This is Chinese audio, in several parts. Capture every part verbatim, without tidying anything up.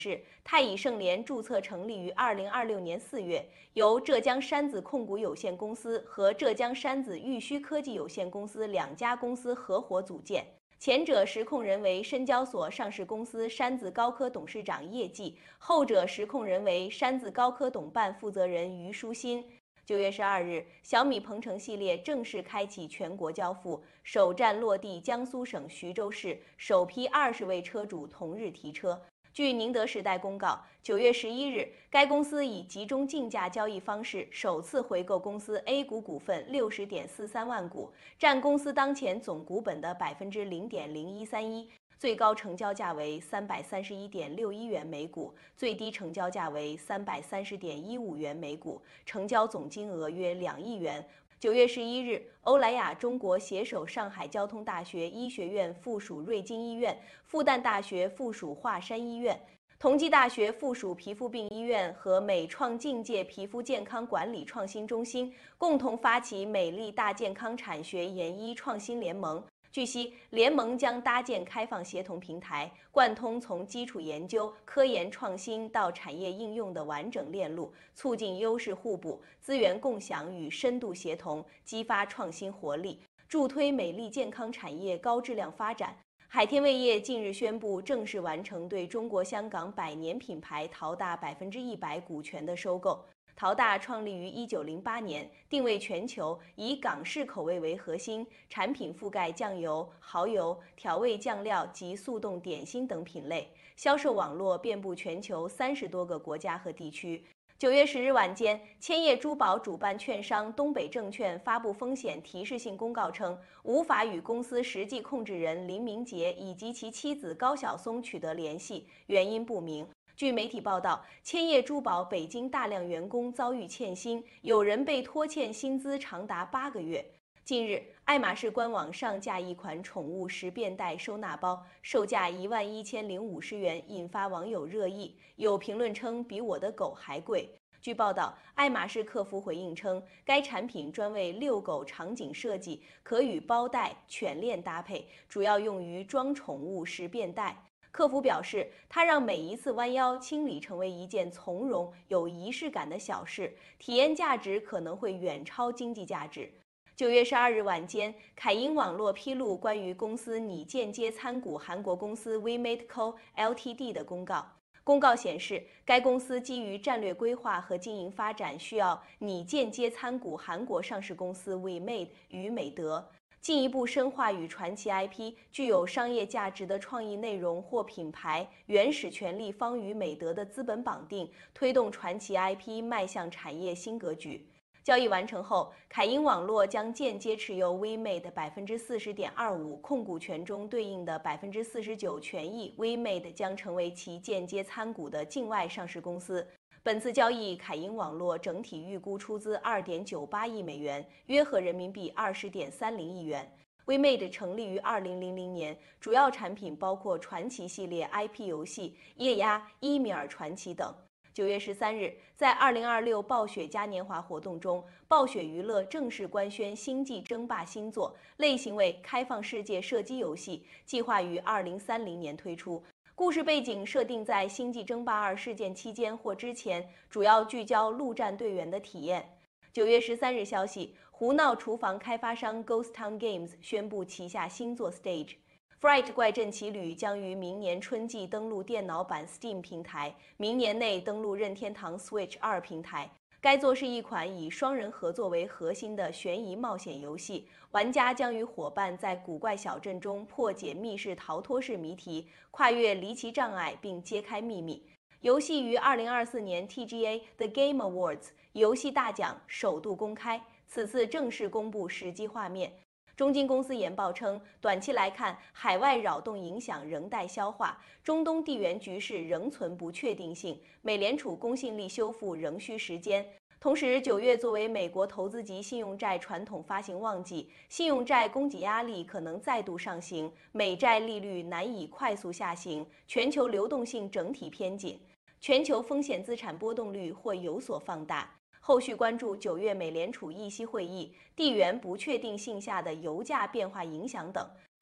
是太乙盛联注册成立于二零二六年四月，由浙江山子控股有限公司和浙江山子玉虚科技有限公司两家公司合伙组建。前者实控人为深交所上市公司山子高科董事长叶继，后者实控人为山子高科董办负责人于书新。九月十二日，小米鹏程系列正式开启全国交付，首站落地江苏省徐州市，首批二十位车主同日提车。据宁德时代公告，九月十一日，该公司以集中竞价交易方式首次回购公司 A 股股份六十点四三万股，占公司当前总股本的百分之零点零一三一。最高成交价为三百三十一点六一元每股，最低成交价为三百三十点一五元每股，成交总金额约两亿元。九月十一日，欧莱雅中国携手上海交通大学医学院附属瑞金医院、复旦大学附属华山医院、同济大学附属皮肤病医院和美创境界皮肤健康管理创新中心共同发起美丽大健康产学研医创新联盟。据悉，联盟将搭建开放协同平台，贯通从基础研究、科研创新到产业应用的完整链路，促进优势互补、资源共享与深度协同，激发创新活力，助推美丽健康产业高质量发展。海天味业近日宣布正式完成对中国香港百年品牌陶大百分之一百股权的收购。陶大创立于一九零八年，定位全球，以港式口味为核心，产品覆盖酱油、蚝油、调味酱料及速冻点心等品类，销售网络遍布全球三十多个国家和地区。九月十日晚间，千叶珠宝主办券商东北证券发布风险提示性公告称，无法与公司实际控制人林明杰以及其妻子高晓松取得联系，原因不明。据媒体报道，千叶珠宝北京大量员工遭遇欠薪，有人被拖欠薪资长达八个月。近日，爱马仕官网上架一款宠物十便袋收纳包，售价一万一千零五十元，引发网友热议。有评论称比我的狗还贵。据报道，爱马仕客服回应称，该产品专为遛狗场景设计，可与包袋、犬链搭配，主要用于装宠物十便袋。客服表示，它让每一次弯腰清理成为一件从容、有仪式感的小事，体验价值可能会远超经济价值。九月十二日晚间，凯英网络披露关于公司拟间接参股韩国公司 WeMadeCo Ltd 的公告。公告显示，该公司基于战略规划和经营发展需要拟间接参股韩国上市公司 WeMade 与美德。进一步深化与传奇 I P 具有商业价值的创意内容或品牌原始权利方与美德的资本绑定，推动传奇 I P 迈向产业新格局。交易完成后，凯英网络将间接持有 WeMade 百分之四十点二五控股权中对应的百分之四十九权益 ，WeMade 将成为其间接参股的境外上市公司。本次交易，凯英网络整体预估出资二点九八亿美元，约合人民币二十点三零亿元。WeMade 成立于二零零零年，主要产品包括传奇系列 I P 游戏、液压、伊米尔传奇等。九月十三日，在二零二六暴雪嘉年华活动中，暴雪娱乐正式官宣《星际争霸》新作，类型为开放世界射击游戏，计划于二零三零年推出。故事背景设定在《星际争霸二》事件期间或之前，主要聚焦陆战队员的体验。九月十三日消息，胡闹厨房开发商 Ghost Town Games 宣布旗下新作 Stage。Fright 怪阵奇旅将于明年春季登陆电脑版 Steam 平台，明年内登陆任天堂 Switch 二平台。该作是一款以双人合作为核心的悬疑冒险游戏，玩家将与伙伴在古怪小镇中破解密室逃脱式谜题，跨越离奇障碍并揭开秘密。游戏于二零二四年 T G A The Game Awards 游戏大奖首度公开，此次正式公布实际画面。中金公司研报称，短期来看，海外扰动影响仍待消化，中东地缘局势仍存不确定性，美联储公信力修复仍需时间。同时，九月作为美国投资级信用债传统发行旺季，信用债供给压力可能再度上行，美债利率难以快速下行，全球流动性整体偏紧，全球风险资产波动率或有所放大。后续关注九月美联储议息会议、地缘不确定性下的油价变化影响等。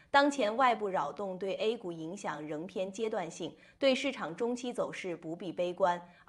当前外部扰动对 A 股影响仍偏阶段性，对市场中期走势不必悲观。